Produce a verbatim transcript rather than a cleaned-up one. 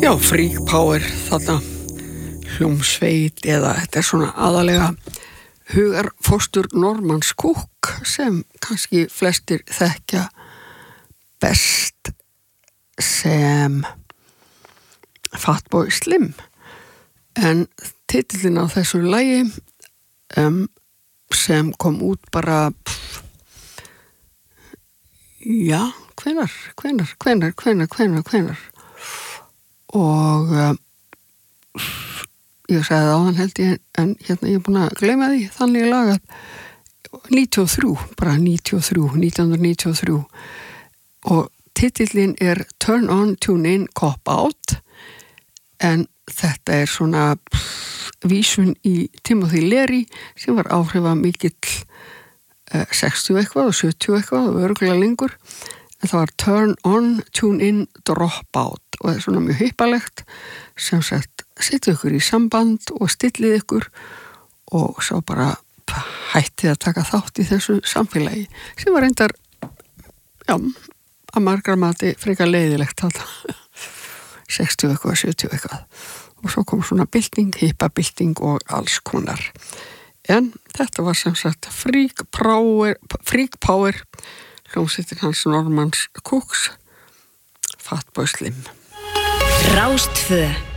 Já, Freak Power, þarna hljómsveit eða þetta er svona aðalega hugarfóstur Normans Cook sem kannski flestir þekkja best sem Fatboy Slim. En titillinn á þessu lagi um, sem kom út bara pff, já, hvenar, hvenar, hvenar, hvenar, hvenar, hvenar og uh, ég sagði það áðan held ég en hérna ég er búin að gleyma því þannig lagað níutíu og þrjú, bara níutíu og þrjú, nítján hundruð níutíu og þrjú og titillinn er Turn On, Tune In, Cop Out en þetta er svona pff, vísun í Timothy Leary sem var áhrifamikill uh, sextíu eitthvað og sjötíu eitthvað og örugglega lengur en það var Turn On, Tune In, Drop Out og það er svona mjög hyppalegt sem sagt setja ykkur í samband og stillið ykkur og svo bara hættið að taka þátt í þessu samfélagi sem var reyndar já, að margra mati frekar leiðilegt þetta sextíu eitthvað, sjötíu eitthvað og svo kom svona bylting, hippabylting og alls konar en þetta var sem sagt Freak Power, Freak Power hljómsveitin hans Normans Cooks Fatboy Slim Rástfö